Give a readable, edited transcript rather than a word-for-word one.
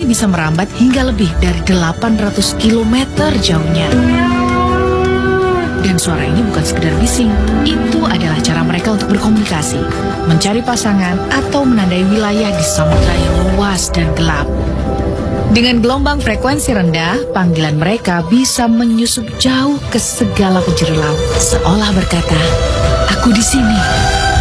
ini bisa merambat hingga lebih dari 800 km jauhnya. Dan suara ini bukan sekedar bising, itu adalah cara mereka untuk berkomunikasi, mencari pasangan atau menandai wilayah di samudra yang luas dan gelap. Dengan gelombang frekuensi rendah, panggilan mereka bisa menyusup jauh ke segala penjuru laut, seolah berkata, "Aku di sini."